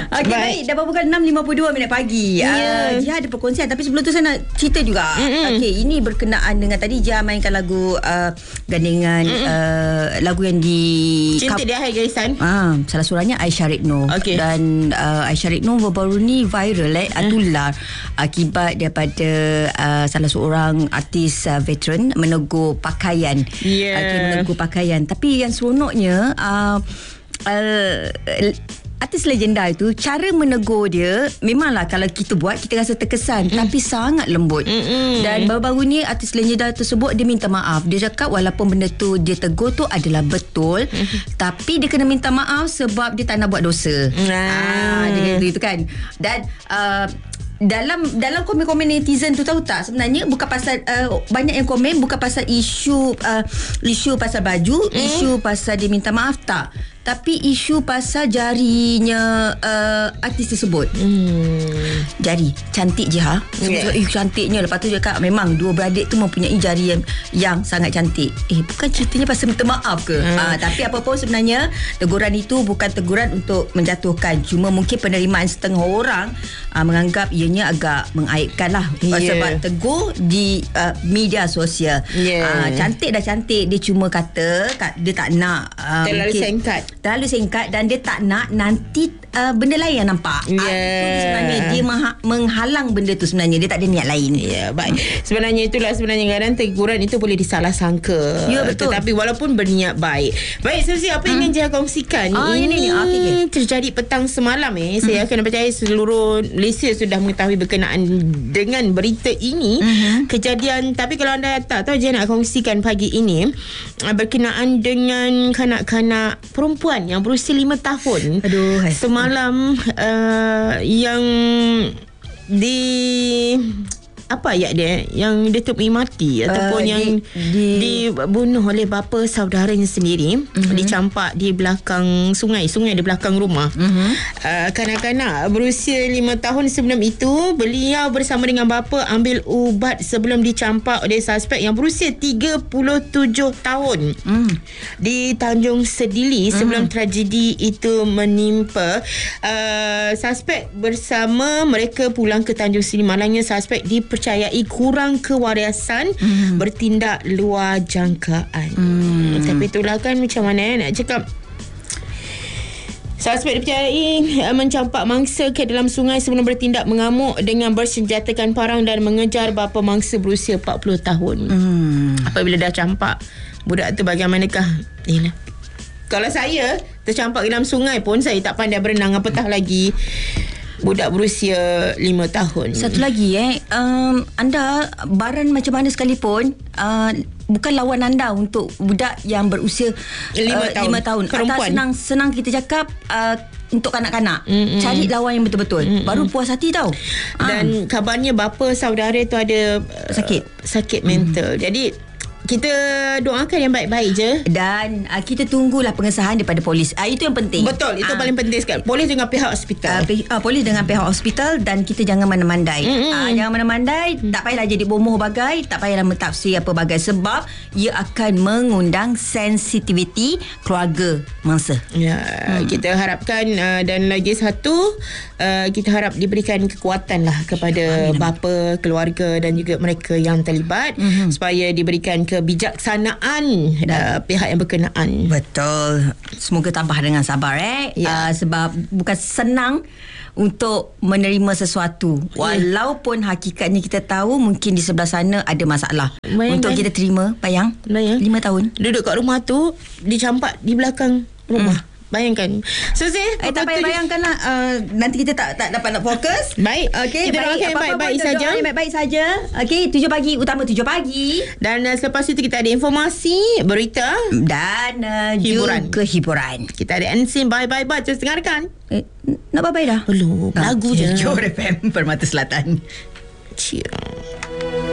Okey, baik. Dah pukul 6.52 pagi. Jia ada perkongsian. Tapi sebelum tu saya nak cerita juga. Okey, ini berkenaan dengan tadi Jia mainkan lagu gandingan lagu yang di Cinta di Akhir Garisan. Salah surahnya Aisyah Rekno. Okay. Dan Aisyah Rekno baru-baru ni viral tular akibat daripada salah seorang artis veteran menegur pakaian. Menegur pakaian. Tapi yang seronoknya artis legenda itu, cara menegur dia memanglah kalau kita buat kita rasa terkesan, tapi sangat lembut. Dan baru-baru ni artis legenda tersebut dia minta maaf. Dia cakap walaupun benda tu dia tegur tu adalah betul, tapi dia kena minta maaf sebab dia tak nak buat dosa. Dia kata itu kan. Dan dalam komen-komen netizen tu, tahu tak, sebenarnya bukan pasal banyak yang komen bukan pasal isu pasal baju, isu pasal dia minta maaf, tak, tapi isu pasal jarinya artis tersebut. Jari cantik je cantiknya. Lepas tu dia cakap memang dua beradik tu mempunyai jari yang sangat cantik. Bukan ceritanya pasal minta maaf ke? Tapi apa pun sebenarnya teguran itu bukan teguran untuk menjatuhkan, cuma mungkin penerimaan setengah orang menganggap ianya agak mengaibkan lah. Sebab tegur di media sosial. Cantik dah cantik, dia cuma kata dia tak nak terlalu singkat dan dia tak nak nanti benda lain yang nampak. Itu sebenarnya dia menghalang benda tu, sebenarnya dia tak ada niat lain. Baik. Sebenarnya itulah kadang teguran itu boleh disalah sangka. Betul. Tetapi walaupun berniat baik. Baik, Susi, apa yang ingin saya kongsikan? Ini terjadi petang semalam. Saya akan percaya seluruh Malaysia sudah mengetahui berkenaan dengan berita ini. Kejadian, tapi kalau anda tak tahu, saya nak kongsikan pagi ini berkenaan dengan kanak-kanak perempuan yang berusia 5 tahun. Semalam yang apa ayat dia, yang ditemui mati ataupun yang dibunuh oleh bapa saudaranya sendiri, dicampak di belakang sungai di belakang rumah. Kanak-kanak berusia 5 tahun sebelum itu, beliau bersama dengan bapa ambil ubat sebelum dicampak oleh suspek yang berusia 37 tahun di Tanjung Sedili. Sebelum tragedi itu menimpa, suspek bersama mereka pulang ke Tanjung Sedili. Malangnya suspek dipercayai kurang kewarisan, bertindak luar jangkaan. Tapi itulah kan, macam mana nak cakap, suspek dipercayai mencampak mangsa ke dalam sungai sebelum bertindak mengamuk dengan bersenjatakan parang dan mengejar bapa mangsa berusia 40 tahun. Apabila dah campak budak tu, bagaimanakah? Kalau saya tercampak dalam sungai pun saya tak pandai berenang, apatah lagi budak berusia 5 tahun. Satu lagi anda baran macam mana sekalipun, bukan lawan anda untuk budak yang berusia 5 tahun. Perempuan. Senang kita cakap untuk kanak-kanak. Cari lawan yang betul-betul. Baru puas hati tau. Dan kabarnya bapa saudara tu ada sakit mental. Jadi kita doakan yang baik-baik je. Dan kita tunggulah pengesahan daripada polis. Itu yang penting. Betul, itu paling penting sekali. Polis dengan pihak hospital. Polis dengan pihak hospital. Dan kita jangan mana-mandai. Jangan mana-mandai. Tak payahlah jadi bomoh bagai. Tak payahlah mentafsir apa bagai. Sebab ia akan mengundang sensitiviti keluarga mangsa. Kita harapkan dan lagi satu, kita harap diberikan kekuatan lah kepada bapa, keluarga dan juga mereka yang terlibat, supaya diberikan kebijaksanaan pihak yang berkenaan. Betul. Semoga tambah dengan sabar sebab bukan senang untuk menerima sesuatu, walaupun hakikatnya kita tahu mungkin di sebelah sana ada masalah. Untuk kita terima. Bayang 5 tahun duduk kat rumah tu, dicampak di belakang rumah. Bayangkan. Susi, tak payah bayangkan lah. Nanti kita tak dapat nak fokus. Baik. Kita doakan baik-baik saja. Okey, 7 pagi. Utama 7 pagi. Dan selepas itu kita ada informasi, berita dan hiburan. Kita ada Ensign. Bye-bye. Terus dengarkan. Nak bye-bye dah? Belum. Lagu je. Johor FM, Permata Selatan. Cia.